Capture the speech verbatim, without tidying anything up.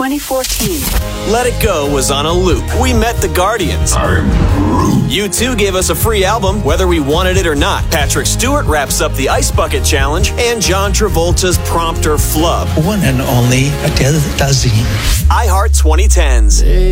twenty fourteen. Let It Go was on a loop. We met the Guardians. U two gave us a free album, whether we wanted it or not. Patrick Stewart wraps up the Ice Bucket Challenge, and John Travolta's Prompter Flub. One and only Adele Dazeem. iHeart twenty tens.